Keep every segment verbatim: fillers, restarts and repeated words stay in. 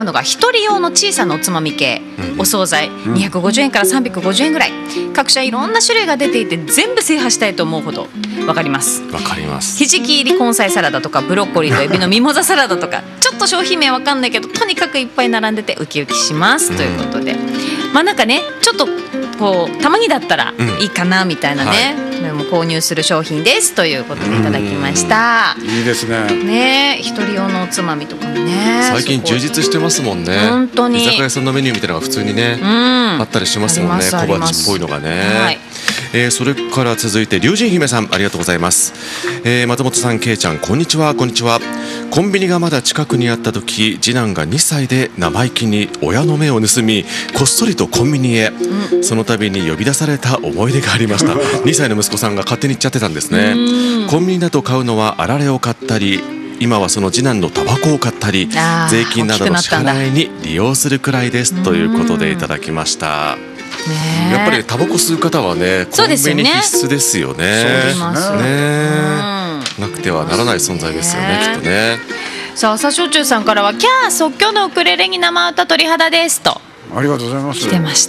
のが一人用の小さなおつまみ系、 うんお惣菜にひゃくごじゅうえんからさんびゃくごじゅうえんぐらい、各社いろんな種類が出ていて全部制覇したいと思うほど分かります。 わかります。 ひじき入り根菜サラダとかブロッコリーとエビのミモザサラダとかちょっと商品名わかんないけどとにかくいっぱい並んでてウキウキしますということで、まあなんかねちょっとこうたまにだったらいいかなみたいなね、うん、でも購入する商品ですということでいただきました。 いいですね。 ね一人用のおつまみとかもね最近充実してますもんね。 本当に居酒屋さんのメニューみたいなのが普通にね、 うん、 あったりしますもんね。小鉢っぽいのがね、 はい。 えー、それから続いて龍神姫さんありがとうございます。えー、松本さん、けいちゃんこんにちは。こんにちは。コンビニがまだ近くにあった時、次男がにさいで生意気に親の目を盗みこっそりとコンビニへ、うん、その度に呼び出された思い出がありましたにさいの息子さんが勝手に行っちゃってたんですね。コンビニだと買うのはあられを買ったり、今はその次男のタバコを買ったり税金などの支払いに利用するくらいですということでいただきました。 ね、 やっぱりタバコ吸う方はねコンビニ必須ですよね。 そうですね。 ね、なくてはならない存在ですよね、きっとね。 さあ朝焼酎さんからはキャー即興のウクレレに生歌鳥肌ですとありがとうございます。 来てました。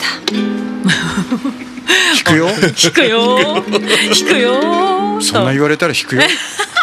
弾くよ弾くよ弾くよそんな言われたら弾くよ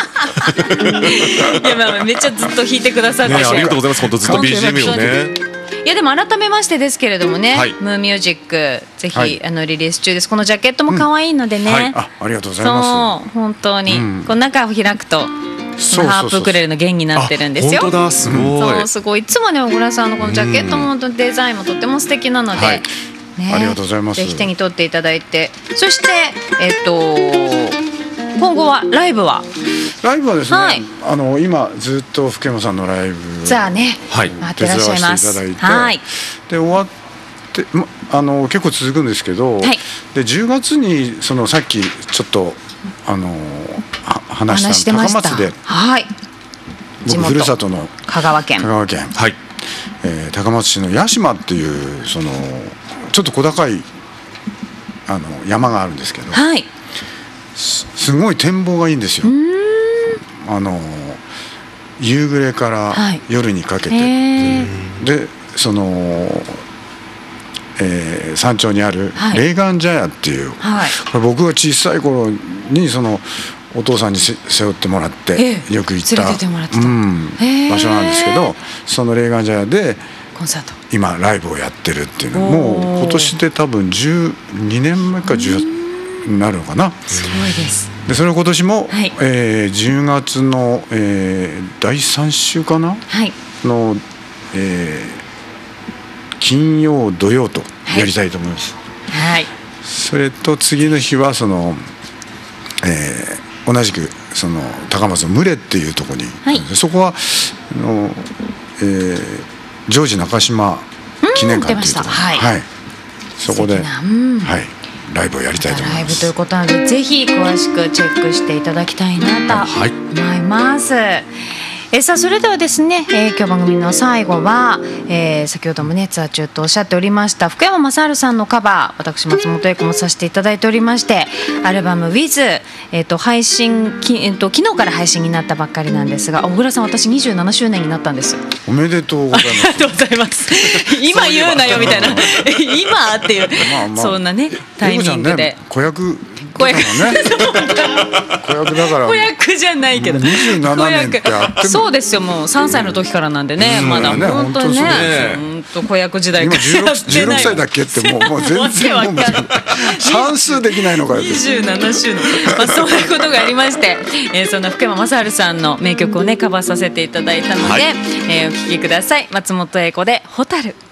いやまあめっちゃずっと弾いてくださって、 ね、ありがとうございます。本当ずっと ビージーエム をね。 いやでも改めましてですけれどもね、 はい、 ムーミュージックぜひ、 はい、 あのリリース中です。このジャケットも可愛いのでね、 うんはい、あ, ありがとうございます。 そう本当に、うん、この中を開くとそうハープウクレレの弦になってるんですよ。 本当だ、すごい。 そうすごいいつもね小倉さんのこのジャケットも本当にデザインもとっても素敵なので、はいね、 ありがとうございます。 ぜひ手に取っていただいて、そしてえっと今後はライブはライブはですね、 はい、 あの今ずっと福山さんのライブじゃあね、 はい、 待ってらっしゃいます。 手伝わせていただいて、 はい、 で終わってあの結構続くんですけど、はい、でじゅうがつにそのさっきちょっとあの話した高松で、 はい、 僕ふるさとの香川県香川県、はいえー、高松市の屋島っていうそのちょっと小高いあの山があるんですけど、 はい、 す, すごい展望がいいんですよ。あの夕暮れから夜にかけて、はい、でその、えー、山頂にある霊岩茶屋っていう、はい、これ僕が小さい頃にそのお父さんに背負ってもらってよく行った、 連れてってもらってた、 うん、場所なんですけど、その霊岩茶屋でコンサート今ライブをやってるっていうのもう今年で多分じゅうにねんまえかじゅうになるのかな。 すごいです。 でそれを今年も、 はいえー、じゅうがつの、えー、だいさん週かな、 はい、 の、えー、金曜土曜とやりたいと思います、 はい、 それと次の日はその、えー、同じくその高松の牟礼っていうところに、はい、そこはあの、えー、ジョージ中島記念館っていうところ、はいはい、そこで、うんはいライブをやりたいと思います。 ライブということなのでぜひ詳しくチェックしていただきたいなと思います、はいえさあそれではですね、えー、今日番組の最後は、えー、先ほどもねツアー中とおっしゃっておりました福山雅治さんのカバー私松本英子もさせていただいておりましてアルバム With、えー、と配信き、えー、と昨日から配信になったばっかりなんですが小倉さん私にじゅうななしゅうねんになったんです。 おめでとうございます。 ありがとうございます今言うなよみたいな今っていう、まあまあ、そんなねタイミングで、ね、 子役子役子役だから子役じゃないけどにじゅうななねんってあってもそうですよもうさんさいの時からなんでね、うん、まだ本当にね本当子役時代から今じゅうろくさいだっけってもうもう全然もう算数できないのかよにじゅうななしゅうねん、まあ、そういうことがありまして、えー、そんな福山雅治さんの名曲をねカバーさせていただいたので、はいえー、お聴きください。松本英子でホタル。